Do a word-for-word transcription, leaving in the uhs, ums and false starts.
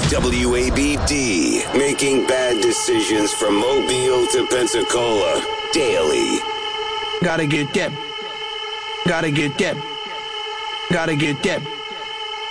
W A B D, making bad decisions from Mobile to Pensacola daily. Gotta get that. Gotta get that. Gotta get that.